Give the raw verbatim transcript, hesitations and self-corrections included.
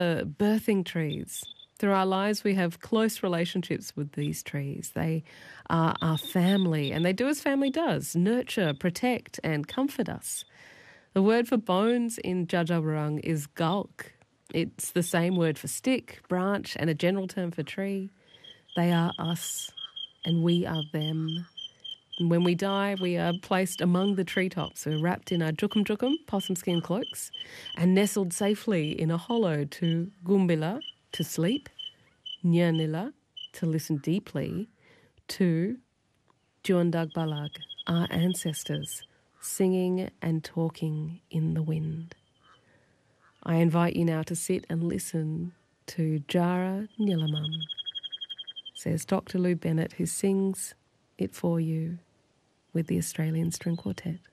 Uh, birthing trees. Through our lives, we have close relationships with these trees. They are our family, and they do as family does, nurture, protect, and comfort us. The word for bones in Dja Dja Wurrung is gulk. It's the same word for stick, branch, and a general term for tree. They are us, and we are them. And when we die, we are placed among the treetops. We're wrapped in our jukum jukum, possum skin cloaks, and nestled safely in a hollow to Gumbilla, to sleep, Nyanilla, to listen deeply, to Juandag Balag, our ancestors, singing and talking in the wind. I invite you now to sit and listen to Jara Nyilamum, says Doctor Lou Bennett, who sings it for you with the Australian String Quartet.